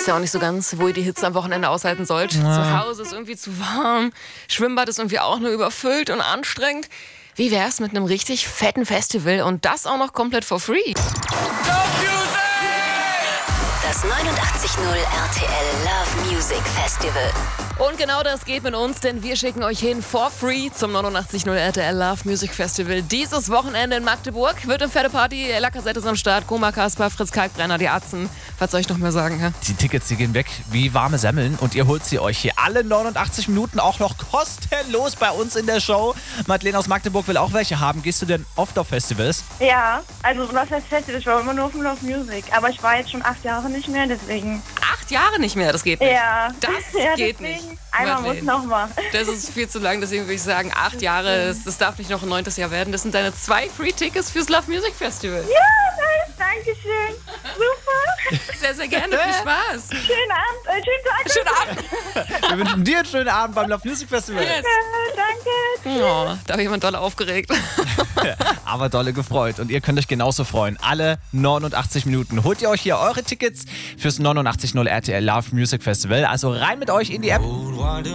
wisst ja auch nicht so ganz, wo ihr die Hitze am Wochenende aushalten sollt. Ja. Zu Hause ist irgendwie zu warm, Schwimmbad ist irgendwie auch nur überfüllt und anstrengend. Wie wär's mit einem richtig fetten Festival und das auch noch komplett for free? Das 89.0 RTL Love Music Festival. Und genau das geht mit uns, denn wir schicken euch hin for free zum 89.0 RTL Love Music Festival. Dieses Wochenende in Magdeburg wird eine fette Party. La Cassette ist am Start, Goma Kasper, Fritz Kalkbrenner, die Atzen. Was soll ich noch mehr sagen? Hä? Die Tickets, die gehen weg wie warme Semmeln und ihr holt sie euch hier alle 89 Minuten auch noch kostenlos bei uns in der Show. Madeleine aus Magdeburg will auch welche haben. Gehst du denn oft auf Festivals? Ja, also was heißt Festival? Ich war immer nur auf dem Love Music, aber ich war jetzt schon 8 Jahre nicht mehr, deswegen. 8 Jahre nicht mehr, das geht nicht. Ja. Das ja, geht deswegen. nicht. Einmal muss Madeleine. nochmal. Das ist viel zu lang, deswegen würde ich sagen, 8 Jahre, das darf nicht noch ein 9. Jahr werden. Das sind deine 2 Free-Tickets fürs Love Music Festival. Ja, nice, danke schön. Super. Sehr, sehr gerne, viel Spaß. Schönen Abend, schönen Tag. Schönen Abend. Wir wünschen dir einen schönen Abend beim Love Music Festival. Yes. Danke. Oh, da habe ich jemand doll aufgeregt. Aber dolle gefreut. Und ihr könnt euch genauso freuen. Alle 89 Minuten. Holt ihr euch hier eure Tickets fürs 89.0 RTL Love Music Festival. Also rein mit euch in die App.